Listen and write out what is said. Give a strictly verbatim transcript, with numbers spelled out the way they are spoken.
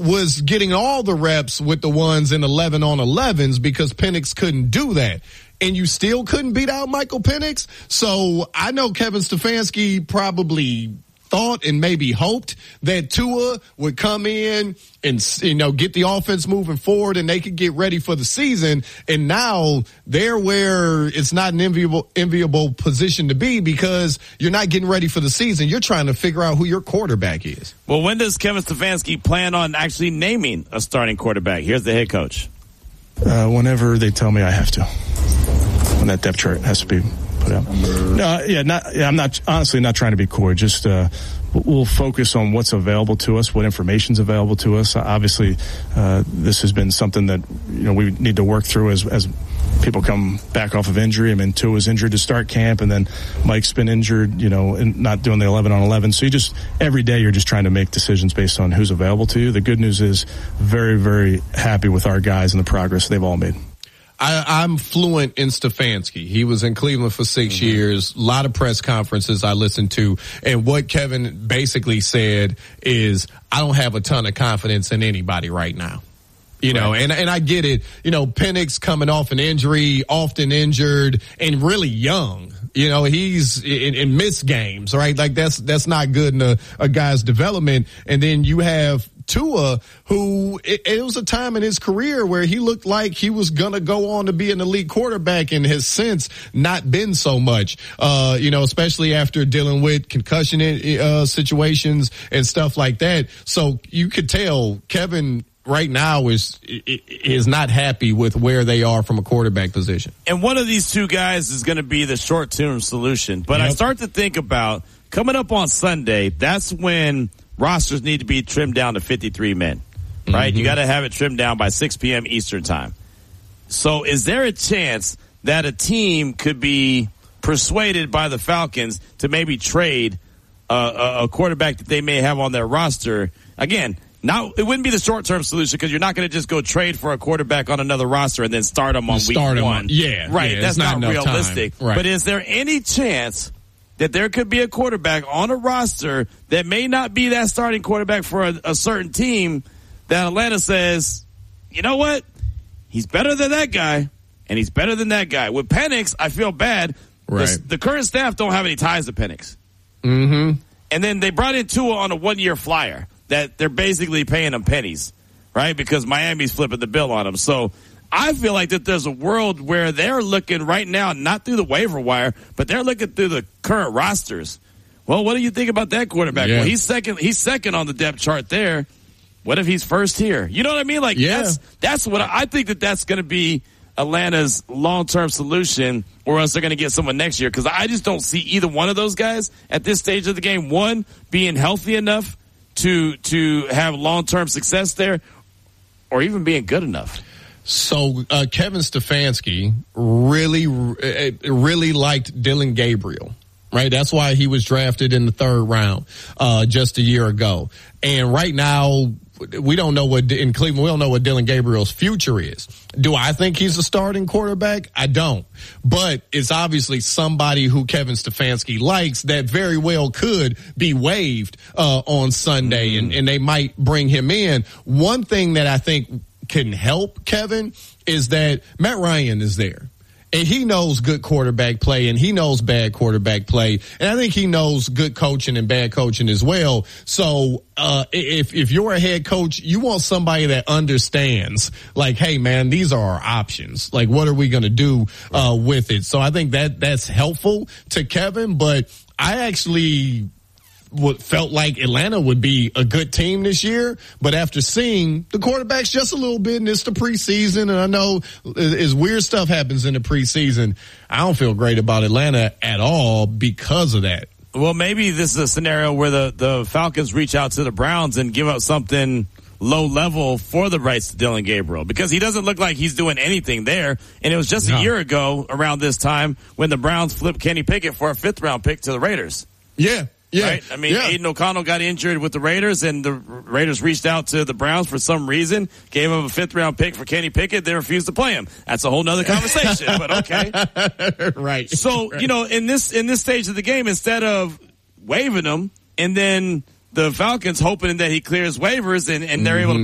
was getting all the reps with the ones in eleven on elevens because Penix couldn't do that. And you still couldn't beat out Michael Penix. So I know Kevin Stefanski probably thought and maybe hoped that Tua would come in and, you know, get the offense moving forward and they could get ready for the season. And now they're where it's not an enviable, enviable position to be because you're not getting ready for the season. You're trying to figure out who your quarterback is. Well, when does Kevin Stefanski plan on actually naming a starting quarterback? Here's the head coach. Uh, whenever they tell me I have to. When that depth chart has to be put out. No, yeah, not, yeah, I'm not, honestly not trying to be coy. Just, uh, we'll focus on what's available to us, what information's available to us. Obviously, uh, this has been something that, you know, we need to work through as, as people come back off of injury. I mean, Tua's injured to start camp, and then Mike's been injured, you know, and not doing the eleven on eleven. So you just, every day you're just trying to make decisions based on who's available to you. The good news is very, very happy with our guys and the progress they've all made. I, I'm fluent in Stefanski. He was in Cleveland for six mm-hmm. years. A lot of press conferences I listened to. And what Kevin basically said is, I don't have a ton of confidence in anybody right now. You know, right. and and I get it. You know, Penix coming off an injury, often injured, and really young. You know, he's in, in missed games, right? Like that's that's not good in a, a guy's development. And then you have Tua, who it, it was a time in his career where he looked like he was gonna go on to be an elite quarterback, and has since not been so much. Uh, you know, especially after dealing with concussion uh, situations and stuff like that. So you could tell Kevin right now is is not happy with where they are from a quarterback position. And one of these two guys is going to be the short-term solution. But yep. I start to think about coming up on Sunday, that's when rosters need to be trimmed down to fifty-three men, right? Mm-hmm. You got to have it trimmed down by six p.m. Eastern time. So is there a chance that a team could be persuaded by the Falcons to maybe trade uh, a quarterback that they may have on their roster? Again, Now, it wouldn't be the short-term solution because you're not going to just go trade for a quarterback on another roster and then start him on week start one. On, yeah. Right. Yeah, That's not, not realistic. Right. But is there any chance that there could be a quarterback on a roster that may not be that starting quarterback for a, a certain team that Atlanta says, you know what? He's better than that guy, and he's better than that guy. With Penix, I feel bad. Right. The, the current staff don't have any ties to Penix. Mm-hmm. And then they brought in Tua on a one-year flyer that they're basically paying him pennies, right? Because Miami's flipping the bill on him. So I feel like that there's a world where they're looking right now, not through the waiver wire, but they're looking through the current rosters. Well, what do you think about that quarterback? Yeah. Well, he's second. He's second on the depth chart there. What if he's first here? You know what I mean? Like yeah. that's that's what I, I think that that's going to be Atlanta's long-term solution, or else they're going to get someone next year. Because I just don't see either one of those guys at this stage of the game, one, being healthy enough to to have long-term success there, or even being good enough. So uh, Kevin Stefanski really, really liked Dylan Gabriel, right? That's why he was drafted in the third round uh, just a year ago. And right now, we don't know what, in Cleveland, we don't know what Dylan Gabriel's future is. Do I think he's a starting quarterback? I don't. But it's obviously somebody who Kevin Stefanski likes that very well could be waived uh, on Sunday, mm-hmm. and, and they might bring him in. One thing that I think can help Kevin is that Matt Ryan is there. And he knows good quarterback play, and he knows bad quarterback play. And I think he knows good coaching and bad coaching as well. So uh if if you're a head coach, you want somebody that understands, like, hey, man, these are our options. Like, what are we going to do uh with it? So I think that that's helpful to Kevin. But I actually what felt like Atlanta would be a good team this year, but after seeing the quarterbacks just a little bit, and it's the preseason, and I know as weird stuff happens in the preseason, I don't feel great about Atlanta at all because of that. Well, maybe this is a scenario where the, the Falcons reach out to the Browns and give up something low level for the rights to Dylan Gabriel, because he doesn't look like he's doing anything there. And it was just no. a year ago around this time when the Browns flipped Kenny Pickett for a fifth round pick to the Raiders. Yeah. Yeah. Right? I mean, yeah. Aiden O'Connell got injured with the Raiders, and the Raiders reached out to the Browns for some reason, gave him a fifth-round pick for Kenny Pickett, they refused to play him. That's a whole nother conversation, but okay. Right. So, right. you know, in this in this stage of the game, instead of waiving him and then the Falcons hoping that he clears waivers and, and they're mm-hmm. able to